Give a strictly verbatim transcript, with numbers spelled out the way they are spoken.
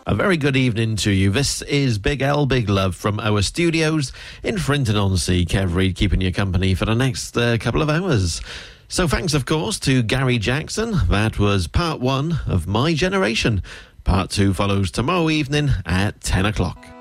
A very good evening to you. This is Big L, Big Love from our studios in Frinton-on-Sea. Kev Reid keeping you company for the next uh, couple of hours. So thanks, of course, to Gary Jackson. That was part one of My Generation. Part two follows tomorrow evening at ten o'clock.